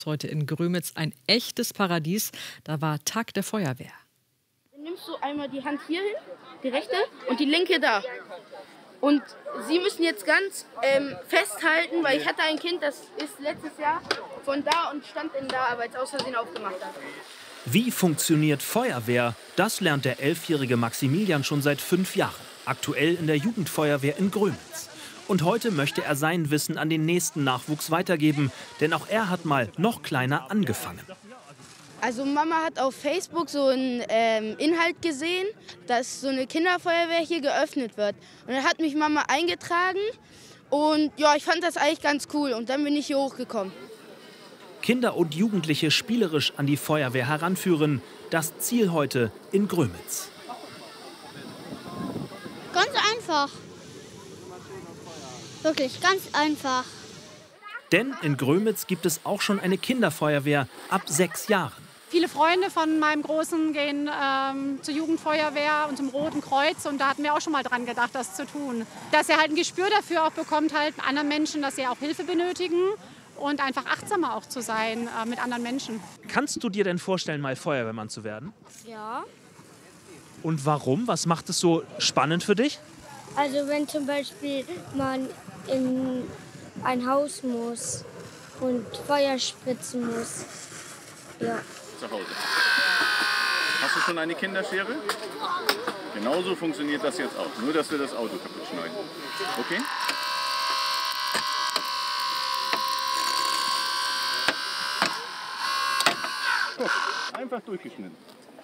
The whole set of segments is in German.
Heute in Grömitz ein echtes Paradies. Da war Tag der Feuerwehr. Dann nimmst du einmal die Hand hier hin, die rechte, und die linke da. Und Sie müssen jetzt ganz festhalten, weil ich hatte ein Kind, das ist letztes Jahr von da und stand in da, weil es aus Versehen aufgemacht hat. Wie funktioniert Feuerwehr? Das lernt der 11-jährige Maximilian schon seit 5 Jahren. Aktuell in der Jugendfeuerwehr in Grömitz. Und heute möchte er sein Wissen an den nächsten Nachwuchs weitergeben. Denn auch er hat mal noch kleiner angefangen. Also Mama hat auf Facebook so einen Inhalt gesehen, dass so eine Kinderfeuerwehr hier geöffnet wird. Und dann hat mich Mama eingetragen und ja, ich fand das eigentlich ganz cool. Und dann bin ich hier hochgekommen. Kinder und Jugendliche spielerisch an die Feuerwehr heranführen. Das Ziel heute in Grömitz. Ganz einfach. Wirklich, ganz einfach. Denn in Grömitz gibt es auch schon eine Kinderfeuerwehr ab 6 Jahren. Viele Freunde von meinem Großen gehen zur Jugendfeuerwehr und zum Roten Kreuz. Und da hatten wir auch schon mal dran gedacht, das zu tun. Dass er halt ein Gespür dafür auch bekommt, halt anderen Menschen, dass sie auch Hilfe benötigen. Und einfach achtsamer auch zu sein mit anderen Menschen. Kannst du dir denn vorstellen, mal Feuerwehrmann zu werden? Ja. Und warum? Was macht es so spannend für dich? Also wenn zum Beispiel man in ein Haus muss und Feuer spritzen muss. Ja. Zu Hause. Hast du schon eine Kinderschere? Genauso funktioniert das jetzt auch. Nur, dass wir das Auto kaputt schneiden. Okay? Guck, einfach durchgeschnitten.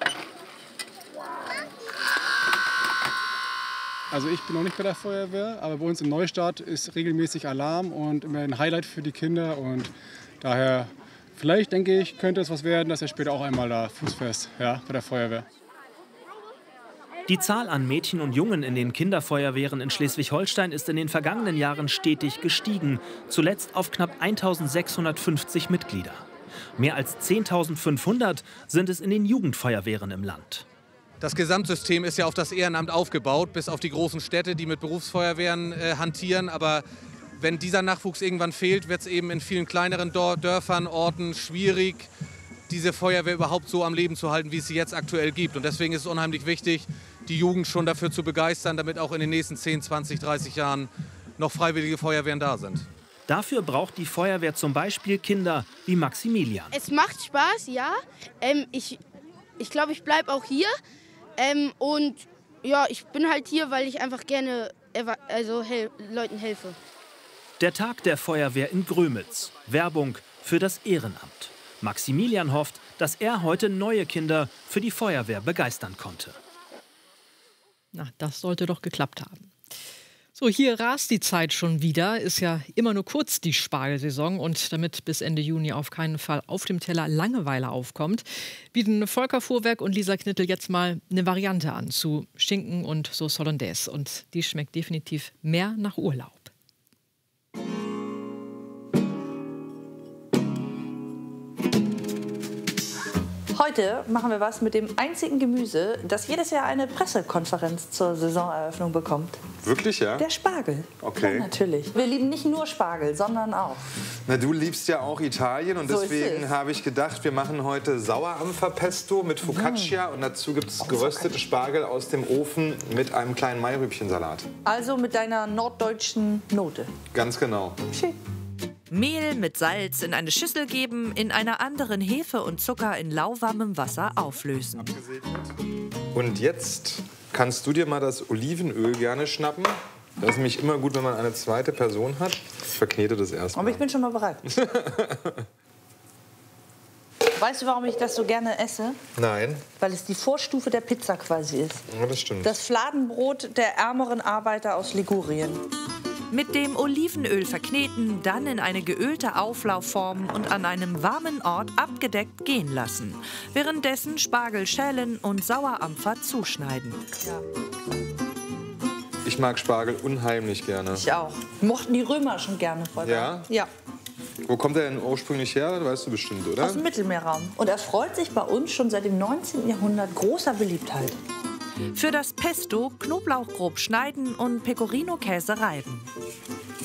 Also ich bin noch nicht bei der Feuerwehr, aber bei uns in Neustadt ist regelmäßig Alarm und immer ein Highlight für die Kinder. Und daher, vielleicht denke ich, könnte es was werden, dass er später auch einmal da fußfest, ja, bei der Feuerwehr. Die Zahl an Mädchen und Jungen in den Kinderfeuerwehren in Schleswig-Holstein ist in den vergangenen Jahren stetig gestiegen. Zuletzt auf knapp 1650 Mitglieder. Mehr als 10.500 sind es in den Jugendfeuerwehren im Land. Das Gesamtsystem ist ja auf das Ehrenamt aufgebaut, bis auf die großen Städte, die mit Berufsfeuerwehren hantieren. Aber wenn dieser Nachwuchs irgendwann fehlt, wird es eben in vielen kleineren Dörfern, Orten schwierig, diese Feuerwehr überhaupt so am Leben zu halten, wie es sie jetzt aktuell gibt. Und deswegen ist es unheimlich wichtig, die Jugend schon dafür zu begeistern, damit auch in den nächsten 10, 20, 30 Jahren noch freiwillige Feuerwehren da sind. Dafür braucht die Feuerwehr zum Beispiel Kinder wie Maximilian. Es macht Spaß, ja. Ich glaube, ich bleibe auch hier. Und ja, ich bin halt hier, weil ich einfach gerne Leuten helfe. Der Tag der Feuerwehr in Grömitz. Werbung für das Ehrenamt. Maximilian hofft, dass er heute neue Kinder für die Feuerwehr begeistern konnte. Na, das sollte doch geklappt haben. So, hier rast die Zeit schon wieder. Ist ja immer nur kurz die Spargelsaison. Und damit bis Ende Juni auf keinen Fall auf dem Teller Langeweile aufkommt, bieten Volker Fuhrwerk und Lisa Knittel jetzt mal eine Variante an zu Schinken und Sauce Hollandaise. Und die schmeckt definitiv mehr nach Urlaub. Heute machen wir was mit dem einzigen Gemüse, das jedes Jahr eine Pressekonferenz zur Saisoneröffnung bekommt. Wirklich, ja? Der Spargel. Okay. Ja, natürlich. Wir lieben nicht nur Spargel, sondern auch. Na, du liebst ja auch Italien und So deswegen habe ich gedacht, wir machen heute Sauerampferpesto mit Focaccia und dazu gibt es geröstete Spargel aus dem Ofen mit einem kleinen Mairübchensalat. Also mit deiner norddeutschen Note. Ganz genau. Schön. Mehl mit Salz in eine Schüssel geben, in einer anderen Hefe und Zucker in lauwarmem Wasser auflösen. Und jetzt kannst du dir mal das Olivenöl gerne schnappen. Das ist nämlich immer gut, wenn man eine zweite Person hat. Ich verknete das erstmal. Aber ich bin schon mal bereit. Weißt du, warum ich das so gerne esse? Nein. Weil es die Vorstufe der Pizza quasi ist. Ja, das stimmt. Das Fladenbrot der ärmeren Arbeiter aus Ligurien. Mit dem Olivenöl verkneten, dann in eine geölte Auflaufform und an einem warmen Ort abgedeckt gehen lassen. Währenddessen Spargel schälen und Sauerampfer zuschneiden. Ja. Ich mag Spargel unheimlich gerne. Ich auch. Mochten die Römer schon gerne vorher. Ja? Ja. Wo kommt er denn ursprünglich her? Das weißt du bestimmt, oder? Aus dem Mittelmeerraum. Und er freut sich bei uns schon seit dem 19. Jahrhundert großer Beliebtheit. Für das Pesto Knoblauch grob schneiden und Pecorino-Käse reiben.